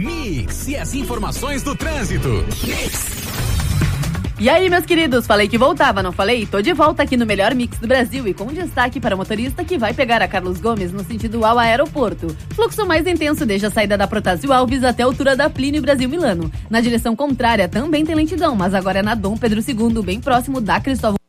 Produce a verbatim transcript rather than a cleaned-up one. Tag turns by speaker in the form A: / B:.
A: Mix e as informações do trânsito. Mix.
B: E aí, meus queridos, falei que voltava, não falei? Tô de volta aqui no melhor mix do Brasil e com destaque para o motorista que vai pegar a Carlos Gomes no sentido ao aeroporto. Fluxo mais intenso desde a saída da Protásio Alves até a altura da Plínio Brasil Milano. Na direção contrária também tem lentidão, mas agora é na Dom Pedro segundo, bem próximo da Cristóvão